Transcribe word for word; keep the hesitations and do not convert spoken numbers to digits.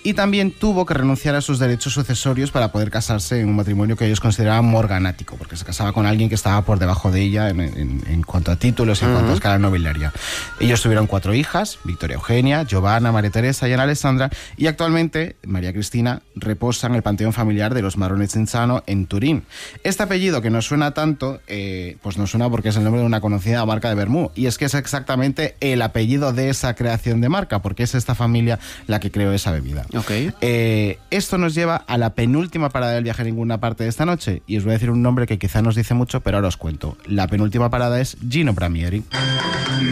y también tuvo que renunciar a sus derechos sucesorios para poder casarse en un matrimonio que ellos consideraban morganático, porque se casaba con alguien que estaba por debajo de ella en, en, en cuanto a títulos y en uh-huh. cuanto a escala nobiliaria. Ellos tuvieron cuatro hijas: Victoria Eugenia, Giovanna, María Teresa y Ana Alessandra, y actualmente María Cristina reposa en el panteón familiar de los Marrone Cenzano en Turín. Este apellido, que nos suena tanto, eh, pues nos suena porque es el nombre de una conocida marca de vermú, y es que es exactamente el apellido de esa creación de marca, porque es esta familia la que creó esa bebida. Okay. Eh, esto nos lleva a la penúltima parada del viaje a ninguna parte de esta noche, y os voy a decir un nombre que quizá nos dice mucho, pero ahora os cuento. La penúltima parada es Gino Bramieri.